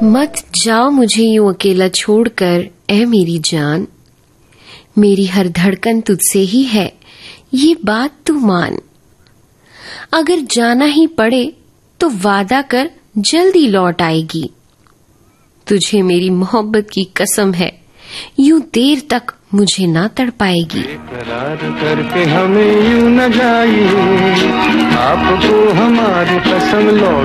मत जाओ मुझे यूं अकेला छोड़कर, ऐ मेरी जान। मेरी हर धड़कन तुझसे ही है, ये बात तू मान। अगर जाना ही पड़े तो वादा कर, जल्दी लौट आएगी। तुझे मेरी मोहब्बत की कसम है, यूं देर तक मुझे ना तड़पाएगी। करार करके हमें यूं न जाइए, आपको हमारी कसम लौट